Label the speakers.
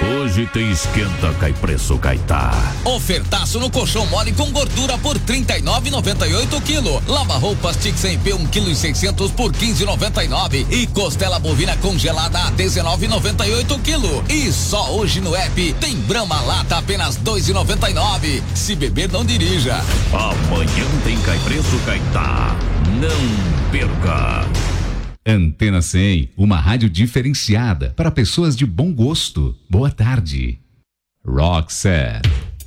Speaker 1: Hoje tem esquenta, cai preço, Caetá.
Speaker 2: Ofertaço no colchão mole com gordura por 39,98 quilo. Lava roupas Tix MP 1,6 kg por 15,99 e costela bovina congelada a 19,98 quilo. E só hoje no app tem Brahma lata apenas 2,99. Se beber não dirija.
Speaker 1: Amanhã tem cai preço, Caetá. Não perca.
Speaker 3: Antena 100, uma rádio diferenciada para pessoas de bom gosto. Boa tarde. Roxette.